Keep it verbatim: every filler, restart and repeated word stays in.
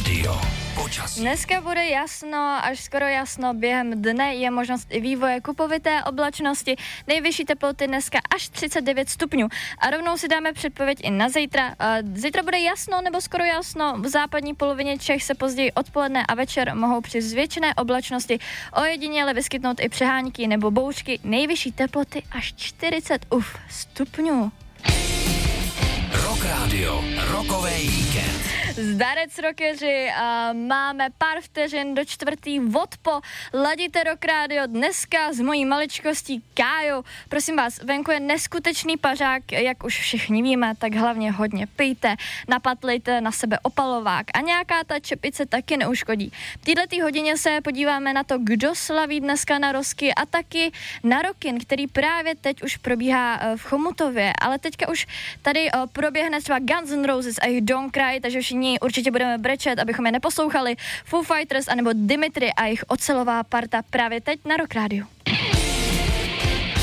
Rádio. Počasí. Dneska bude jasno, až skoro jasno, během dne je možnost i vývoje kupovité oblačnosti, nejvyšší teploty dneska až třicet devět stupňů. A rovnou si dáme předpověď i na zítra. Zítra bude jasno nebo skoro jasno, v západní polovině Čech se později odpoledne a večer mohou při zvětšené oblačnosti ojediněle vyskytnout i přehánky nebo bouřky, nejvyšší teploty až čtyřicet uf, stupňů. Rock Radio, rokový víkend. Zdarec rockeři, uh, máme pár vteřin do čtvrtý vodpo, ladíte Rock Radio dneska s mojí maličkostí Kájou. Prosím vás, venku je neskutečný pařák, jak už všichni víme, tak hlavně hodně pijte, napatlejte na sebe opalovák a nějaká ta čepice taky neuškodí. V této hodině se podíváme na to, kdo slaví dneska narozky a taky na Rockin, který právě teď už probíhá uh, v Chomutově, ale teďka už tady uh, proběhne třeba Guns N' Roses a jejich Don't Cry, takže všichni určitě budeme brečet, abychom je neposlouchali. Foo Fighters anebo Dimitri a jejich ocelová parta právě teď na Rock Radio.